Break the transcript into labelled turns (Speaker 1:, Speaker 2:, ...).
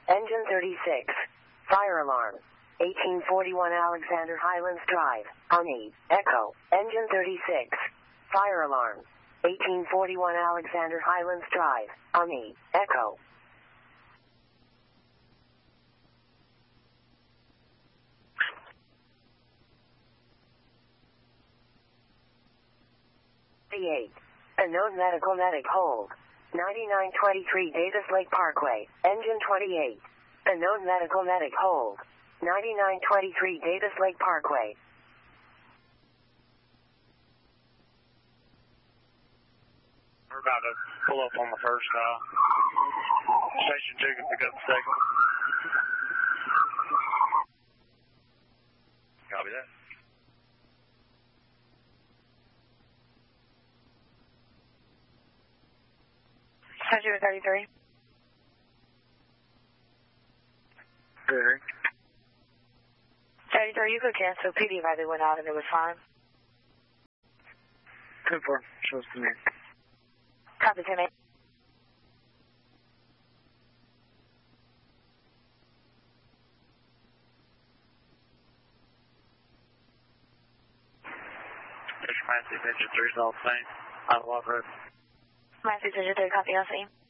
Speaker 1: Engine 36. Fire alarm. 1841 Alexander Highlands Drive, Army, Echo. Engine 36. Fire alarm. 1841 Alexander Highlands Drive, Army, Echo. Unknown medic hold. 9923 Davis Lake Parkway, Engine 28. Unknown medic hold. 9923 Davis Lake Parkway.
Speaker 2: We're about to pull up on the first Station 2 can pick up the second. Copy that.
Speaker 3: Station 33. 33, you could cancel. PD Riley went out and it was fine.
Speaker 2: 10-4, shows to me.
Speaker 3: Copy, 10-8.
Speaker 2: There's Massey, Engine 3's all the same. Out of Walk Road.
Speaker 3: Massey, Engine 3, copy, I'll see.